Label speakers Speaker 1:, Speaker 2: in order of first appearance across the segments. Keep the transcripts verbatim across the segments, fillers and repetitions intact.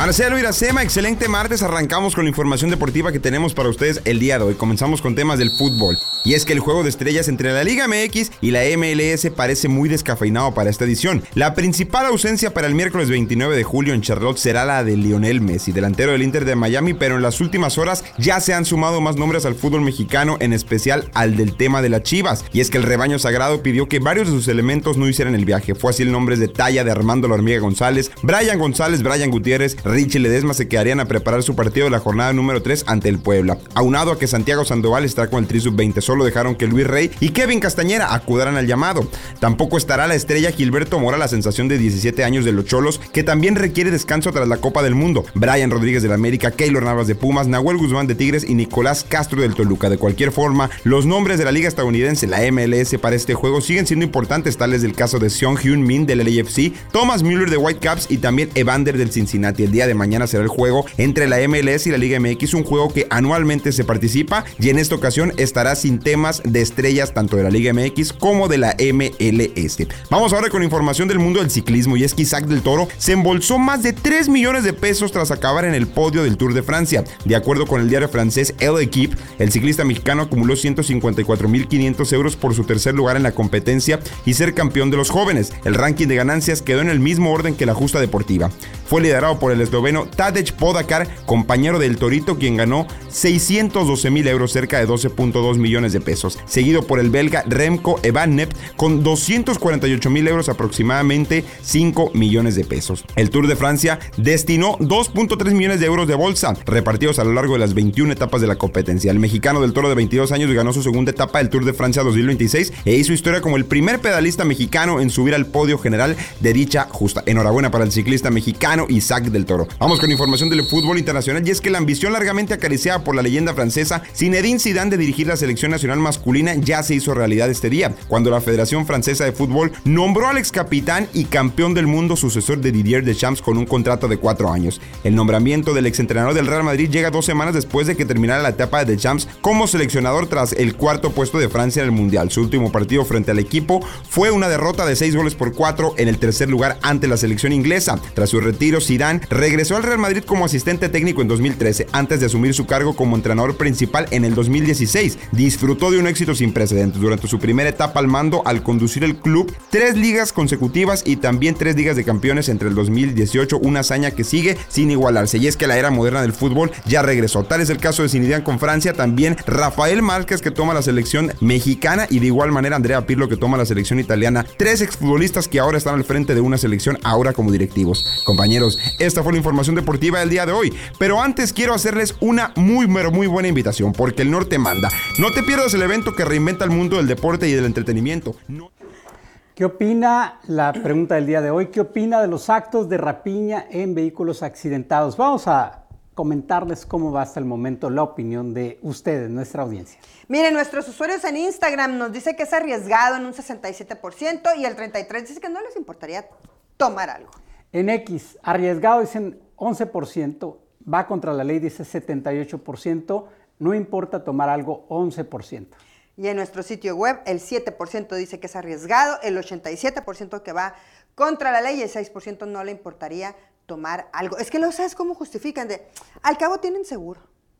Speaker 1: Marcelo Iracema, excelente martes. Arrancamos con la información deportiva que tenemos para ustedes el día de hoy. Comenzamos con temas del fútbol. Y es que el juego de estrellas entre la Liga M X y la M L S parece muy descafeinado para esta edición. La principal ausencia para el miércoles veintinueve de julio en Charlotte será la de Lionel Messi, delantero del Inter de Miami, pero en las últimas horas ya se han sumado más nombres al fútbol mexicano, en especial al del tema de las Chivas. Y es que el rebaño sagrado pidió que varios de sus elementos no hicieran el viaje. Fue así el nombre de talla de Armando La Hormiga González, Brian González, Brian Gutiérrez, Richie Ledesma se quedarían a preparar su partido de la jornada número tres ante el Puebla. Aunado a que Santiago Sandoval estará con el Tri sub veinte, solo dejaron que Luis Rey y Kevin Castañera acudaran al llamado. Tampoco estará la estrella Gilberto Mora, la sensación de diecisiete años de los Cholos, que también requiere descanso tras la Copa del Mundo. Brian Rodríguez del América, Keylor Navas de Pumas, Nahuel Guzmán de Tigres y Nicolás Castro del Toluca. De cualquier forma, los nombres de la Liga Estadounidense, la M L S, para este juego siguen siendo importantes, tales del caso de Seung Hyun Min del L A F C, Thomas Müller de Whitecaps y también Evander del Cincinnati. El día de mañana será el juego entre la M L S y la Liga M X, un juego que anualmente se participa y en esta ocasión estará sin temas de estrellas tanto de la Liga M X como de la M L S. Vamos ahora con información del mundo del ciclismo, y es que Isaac del Toro se embolsó más de tres millones de pesos tras acabar en el podio del Tour de Francia. De acuerdo con el diario francés L'Équipe, el ciclista mexicano acumuló ciento cincuenta y cuatro mil quinientos euros por su tercer lugar en la competencia y ser campeón de los jóvenes. El ranking de ganancias quedó en el mismo orden que la justa deportiva. Fue liderado por el esloveno Tadej Pogačar, compañero del Torito, quien ganó seiscientos doce mil euros, cerca de doce punto dos millones de pesos, seguido por el belga Remco Evenepoel con doscientos cuarenta y ocho mil euros, aproximadamente cinco millones de pesos. El Tour de Francia destinó dos punto tres millones de euros de bolsa, repartidos a lo largo de las veintiuna etapas de la competencia. El mexicano del Toro de veintidós años ganó su segunda etapa del Tour de Francia dos mil veintiséis e hizo historia como el primer pedalista mexicano en subir al podio general de dicha justa. Enhorabuena para el ciclista mexicano Isaac del Toro. Vamos con información del fútbol internacional, y es que la ambición largamente acariciada por la leyenda francesa Zinedine Zidane de dirigir la selección nacional masculina ya se hizo realidad este día, cuando la Federación Francesa de Fútbol nombró al ex capitán y campeón del mundo sucesor de Didier Deschamps con un contrato de cuatro años. El nombramiento del exentrenador del Real Madrid llega dos semanas después de que terminara la etapa de Deschamps como seleccionador tras el cuarto puesto de Francia en el Mundial. Su último partido frente al equipo fue una derrota de seis goles por cuatro en el tercer lugar ante la selección inglesa. Tras su retiro, Zidane regresó al Real Madrid como asistente técnico en dos mil trece, antes de asumir su cargo como entrenador principal en el dos mil dieciséis. Disfrutó de un éxito sin precedentes durante su primera etapa al mando, al conducir el club tres ligas consecutivas y también tres ligas de campeones entre el dos mil dieciocho, una hazaña que sigue sin igualarse. Y es que la era moderna del fútbol ya regresó. Tal es el caso de Zinedine con Francia, también Rafael Márquez, que toma la selección mexicana, y de igual manera Andrea Pirlo, que toma la selección italiana. Tres exfutbolistas que ahora están al frente de una selección, ahora como directivos. Compañeros, esta fue la información deportiva del día de hoy, pero antes quiero hacerles una muy pero muy buena invitación, porque el norte manda. No te pierdas el evento que reinventa el mundo del deporte y del entretenimiento. No...
Speaker 2: ¿Qué opina, la pregunta del día de hoy, qué opina de los actos de rapiña en vehículos accidentados? Vamos a comentarles cómo va hasta el momento la opinión de ustedes, nuestra audiencia.
Speaker 3: Miren, nuestros usuarios en Instagram nos dice que es arriesgado en un sesenta y siete por ciento y el treinta y tres por ciento dice que no les importaría tomar algo.
Speaker 2: En X, arriesgado dicen once por ciento, va contra la ley dice setenta y ocho por ciento, no importa tomar algo once por ciento.
Speaker 3: Y en nuestro sitio web el siete por ciento dice que es arriesgado, el ochenta y siete por ciento que va contra la ley y el seis por ciento no le importaría tomar algo. Es que lo sabes cómo justifican, de al cabo tienen seguro.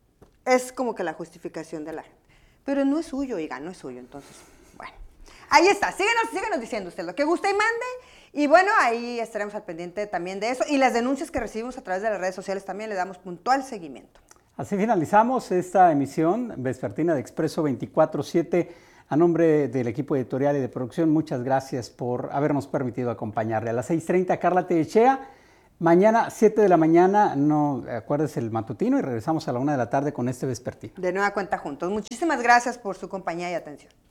Speaker 3: Es como que la justificación de la gente. Pero no es suyo, oiga, no es suyo, entonces, bueno. Ahí está, síguenos, síguenos diciendo usted lo que guste y mande. Y bueno, ahí estaremos al pendiente también de eso. Y las denuncias que recibimos a través de las redes sociales también le damos puntual seguimiento.
Speaker 2: Así finalizamos esta emisión vespertina de Expreso veinticuatro siete. A nombre del equipo editorial y de producción, muchas gracias por habernos permitido acompañarle. A las seis treinta, Carla Tellechea. Mañana, siete de la mañana, no acuerdes el matutino, y regresamos a la una de la tarde con este vespertino.
Speaker 3: De nueva cuenta juntos. Muchísimas gracias por su compañía y atención.